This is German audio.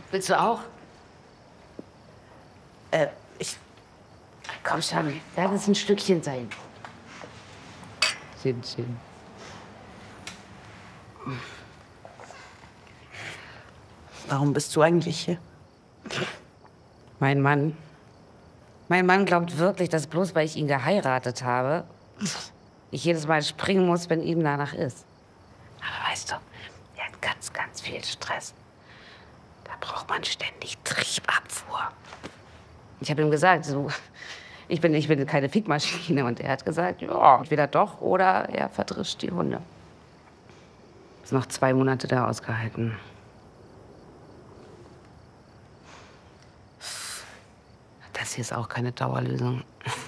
Willst du auch? Ich... Komm schon, lass es ein Stückchen sein. Schön. Warum bist du eigentlich hier? Mein Mann glaubt wirklich, dass bloß weil ich ihn geheiratet habe, ich jedes Mal springen muss, wenn ihm danach ist. Aber weißt du, er hat ganz viel Stress. Da braucht man ständig Triebabfuhr. Ich habe ihm gesagt, so, ich bin keine Fickmaschine. Und er hat gesagt, ja, entweder doch oder er verdrischt die Hunde. Ist noch 2 Monate da ausgehalten. Das hier ist auch keine Dauerlösung.